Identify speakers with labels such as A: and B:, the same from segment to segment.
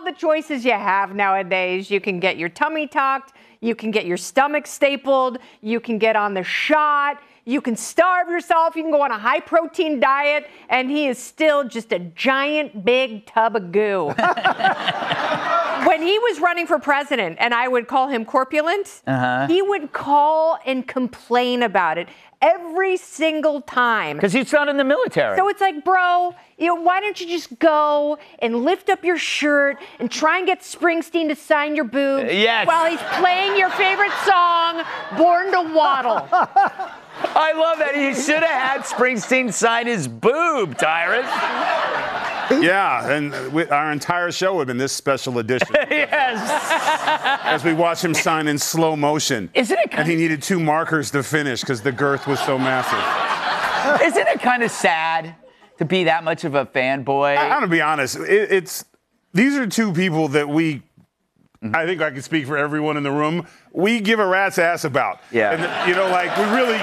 A: all the choices you have nowadays. You can get your tummy tucked. You can get your stomach stapled. You can get on the shot. You can starve yourself. You can go on a high-protein diet. And he is still just a giant, big tub of goo. When he was running for president, and I would call him corpulent, he would call and complain about it every single time.
B: Because he's not in the military.
A: So it's like, bro, why don't you just go and lift up your shirt and try and get Springsteen to sign your boob while he's playing your favorite song, Born to Waddle.
B: I love that. He should have had Springsteen sign his boob, Tyrus.
C: Yeah, and our entire show would have been this special edition.
B: Yes.
C: As we watch him sign in slow motion.
B: Isn't it
C: and he needed 2 markers to finish because the girth was so massive.
B: Isn't it kind of sad to be that much of a fanboy?
C: I'm going to be honest. These are 2 people that we, I think I can speak for everyone in the room, we give a rat's ass about.
B: Yeah.
C: And, we really,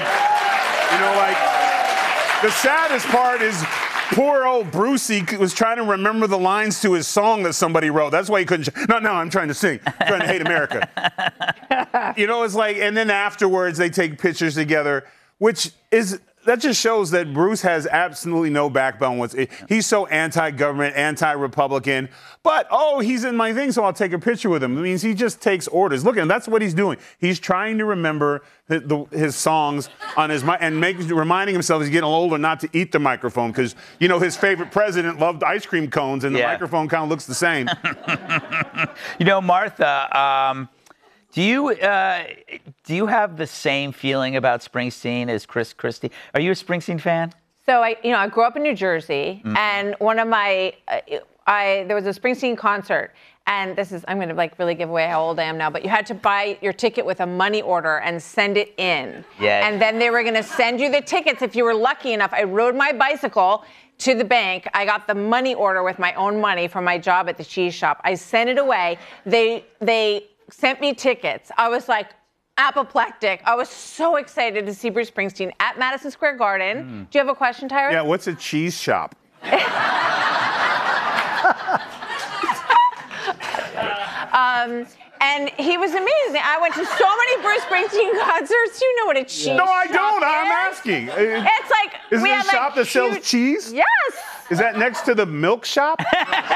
C: the saddest part is poor old Brucey was trying to remember the lines to his song that somebody wrote. That's why he couldn't. No, I'm trying to sing. I'm trying to hate America. It's like, and then afterwards they take pictures together, that just shows that Bruce has absolutely no backbone. He's so anti-government, anti-Republican, but, he's in my thing, so I'll take a picture with him. It means he just takes orders. Look at him. That's what he's doing. He's trying to remember his songs on his mic and reminding himself he's getting older not to eat the microphone because, his favorite president loved ice cream cones and the microphone kind of looks the same.
B: Martha, do you have the same feeling about Springsteen as Chris Christie? Are you a Springsteen fan?
A: So I grew up in New Jersey, and one of my there was a Springsteen concert, and I'm going to really give away how old I am now, but you had to buy your ticket with a money order and send it in.
B: Yeah.
A: And then they were going to send you the tickets if you were lucky enough. I rode my bicycle to the bank. I got the money order with my own money from my job at the cheese shop. I sent it away. They sent me tickets. I was like apoplectic. I was so excited to see Bruce Springsteen at Madison Square Garden. Do you have a question, Tyrus?
C: Yeah, what's a cheese shop?
A: And he was amazing. I went to so many Bruce Springsteen concerts. You know what a cheese shop is?
C: No, I don't. I'm asking.
A: It's like
C: is it a shop that sells cheese?
A: Yes.
C: Is that next to the milk shop?
A: No.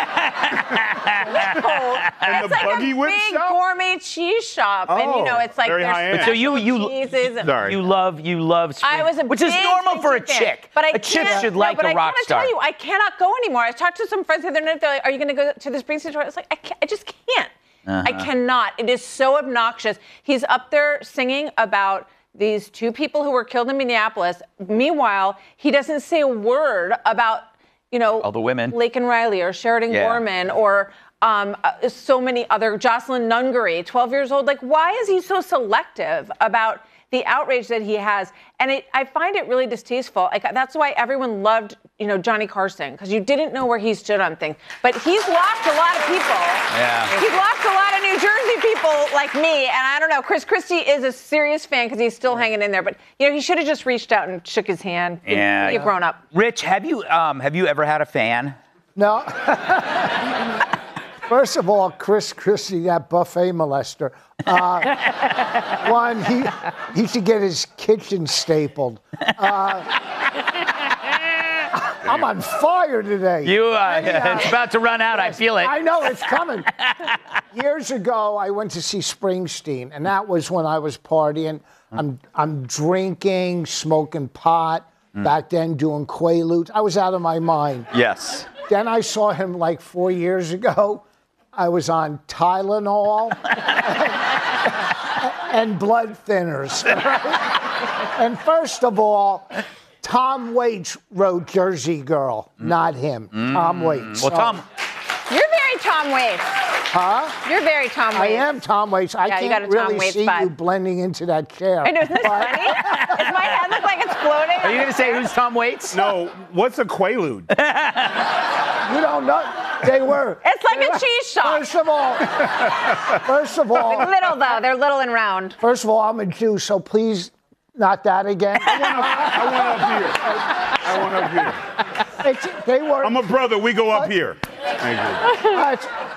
C: And
A: it's
C: the buggy whip
A: big
C: shop?
A: Gourmet cheese shop, and it's like
C: very
A: there's
C: high-end.
B: So you love Springsteen,
A: I was a
B: which is
A: big
B: normal for a
A: Springsteen fan.
B: chick.
A: But
B: a chick should like a rock star.
A: But I gotta tell you, I cannot go anymore. I talked to some friends the other night. They're like, "Are you going to go to the Springsteen tour?" I was like, I just can't. I cannot. It is so obnoxious. He's up there singing about these 2 people who were killed in Minneapolis. Meanwhile, he doesn't say a word about,
B: all the women,
A: Laken Riley or Sheridan Gorman or so many other, Jocelyn Nungaray, 12 years old. Like, why is he so selective about the outrage that he has? And I find it really distasteful. That's why everyone loved, Johnny Carson, because you didn't know where he stood on things. But he's lost a lot of people.
B: Yeah.
A: He's lost a lot of New Jersey people like me. And I don't know, Chris Christie is a serious fan because he's still hanging in there. But, he should have just reached out and shook his hand.
B: Yeah.
A: You've grown up.
B: Rich, have you ever had a fan?
D: No. First of all, Chris Christie, that buffet molester. One, he should get his kitchen stapled. I'm on fire today.
B: It's about to run out. I feel it.
D: I know, it's coming. Years ago, I went to see Springsteen, and that was when I was partying. I'm drinking, smoking pot, back then doing Quaaludes. I was out of my mind.
B: Yes.
D: Then I saw him 4 years ago. I was on Tylenol and blood thinners. Right? And first of all, Tom Waits wrote Jersey Girl, not him. Tom Waits.
B: Well, Tom.
A: You're very Tom Waits.
D: Huh?
A: You're very Tom Waits.
D: I am Tom Waits. I can't really see
A: vibe.
D: you blending into that chair.
A: I know, isn't this funny? Does my head look like it's floating?
B: Are you going to say who's Tom Waits?
C: No. What's a Quaalude?
D: You don't know. They were.
A: It's like a cheese shop.
D: First of all.
A: Little, though. They're little and round.
D: First of all, I'm a Jew, so please, not that again.
C: I want up here.
D: They were.
C: I'm a brother. We go up here. Thank you.